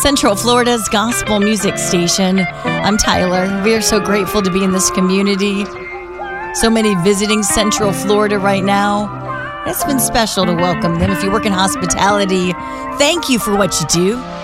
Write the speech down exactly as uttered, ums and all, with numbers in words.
Central Florida's gospel music station. I'm Tyler. We are so grateful to be in this community. So many visiting Central Florida right now. It's been special to welcome them. If you work in hospitality, thank you for what you do.